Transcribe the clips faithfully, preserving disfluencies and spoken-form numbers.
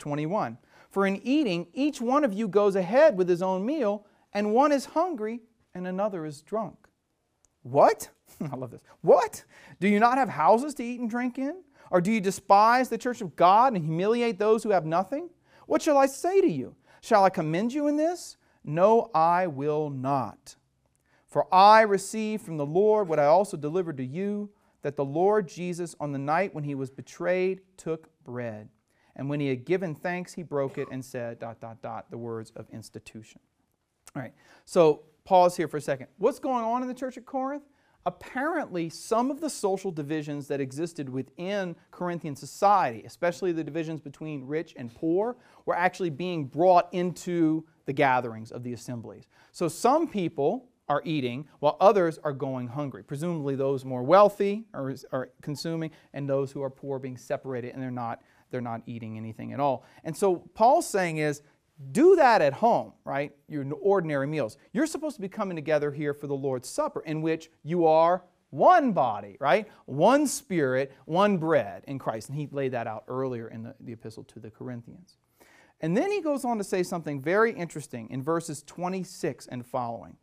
twenty-one. For in eating, each one of you goes ahead with his own meal, and one is hungry and another is drunk. What? I love this. What? Do you not have houses to eat and drink in? Or do you despise the church of God and humiliate those who have nothing? What shall I say to you? Shall I commend you in this? No, I will not. For I received from the Lord what I also delivered to you, that the Lord Jesus, on the night when he was betrayed, took bread. And when he had given thanks, he broke it and said, dot, dot, dot, the words of institution. All right, so pause here for a second. What's going on in the church at Corinth? Apparently, some of the social divisions that existed within Corinthian society, especially the divisions between rich and poor, were actually being brought into the gatherings of the assemblies. So some people are eating while others are going hungry. Presumably those more wealthy are, are consuming, and those who are poor being separated, and they're not, they're not eating anything at all. And so Paul's saying is, do that at home, right? Your ordinary meals. You're supposed to be coming together here for the Lord's Supper, in which you are one body, right? One spirit, one bread in Christ. And he laid that out earlier in the, the epistle to the Corinthians. And then he goes on to say something very interesting in verses twenty-six and following.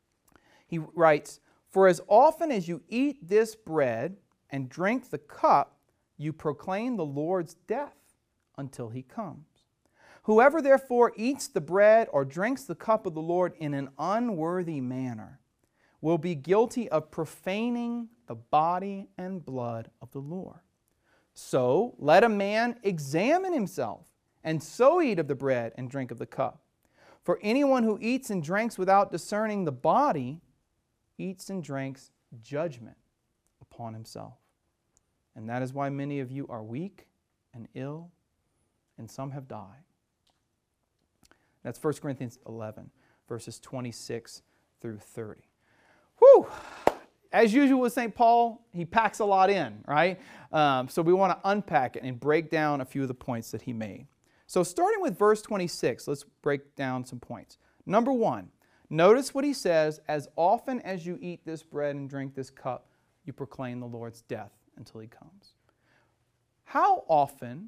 He writes, for as often as you eat this bread and drink the cup, you proclaim the Lord's death until he comes. Whoever therefore eats the bread or drinks the cup of the Lord in an unworthy manner will be guilty of profaning the body and blood of the Lord. So let a man examine himself, and so eat of the bread and drink of the cup. For anyone who eats and drinks without discerning the body eats and drinks judgment upon himself. And that is why many of you are weak and ill, and some have died. That's First Corinthians eleven, verses twenty-six through thirty. Whew! As usual with Saint Paul, he packs a lot in, right? Um, so we want to unpack it and break down a few of the points that he made. So starting with verse twenty-six, let's break down some points. Number one, notice what he says, as often as you eat this bread and drink this cup, you proclaim the Lord's death until he comes. How often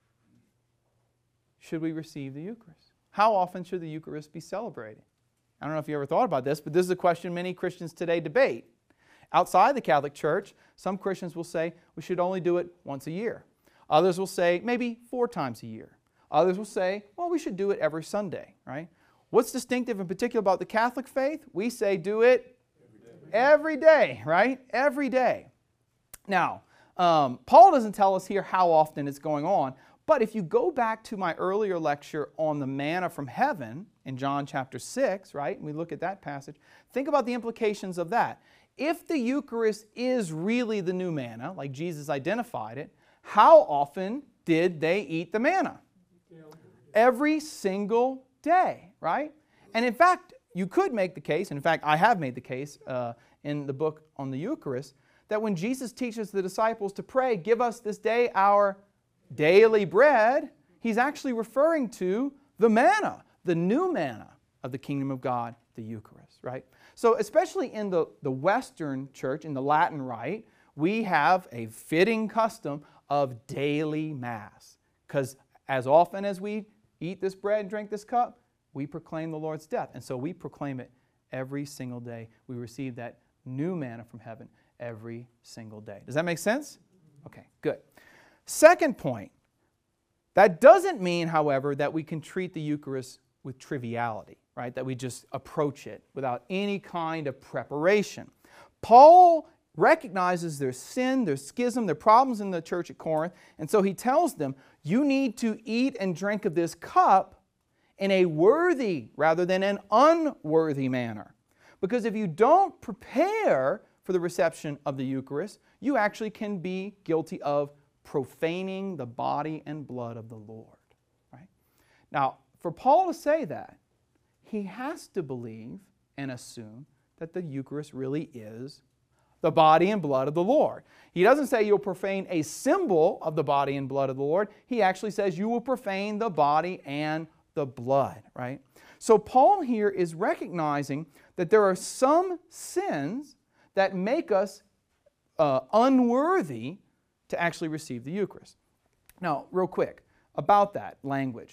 should we receive the Eucharist? How often should the Eucharist be celebrated? I don't know if you ever thought about this, but this is a question many Christians today debate. Outside the Catholic Church, some Christians will say we should only do it once a year. Others will say maybe four times a year. Others will say, well, we should do it every Sunday, right? What's distinctive in particular about the Catholic faith? We say do it every day, every day right? Every day. Now, um, Paul doesn't tell us here how often it's going on, but if you go back to my earlier lecture on the manna from heaven in John chapter six, right, and we look at that passage, think about the implications of that. If the Eucharist is really the new manna, like Jesus identified it, how often did they eat the manna? Every single day, right? And in fact, you could make the case, and in fact, I have made the case uh, in the book on the Eucharist, that when Jesus teaches the disciples to pray, give us this day our daily bread, he's actually referring to the manna, the new manna of the kingdom of God, the Eucharist, right? So especially in the, the Western church, in the Latin Rite, we have a fitting custom of daily Mass. Because as often as we eat this bread and drink this cup, we proclaim the Lord's death. And so we proclaim it every single day. We receive that new manna from heaven every single day. Does that make sense? Okay, good. Second point, that doesn't mean, however, that we can treat the Eucharist with triviality, right? That we just approach it without any kind of preparation. Paul recognizes their sin, their schism, their problems in the church at Corinth, and so he tells them, you need to eat and drink of this cup in a worthy rather than an unworthy manner. Because if you don't prepare for the reception of the Eucharist, you actually can be guilty of profaning the body and blood of the Lord. Right? Now, for Paul to say that, he has to believe and assume that the Eucharist really is the body and blood of the Lord. He doesn't say you'll profane a symbol of the body and blood of the Lord. He actually says you will profane the body and the blood, right? So Paul here is recognizing that there are some sins that make us uh, unworthy to actually receive the Eucharist. Now, real quick, about that language.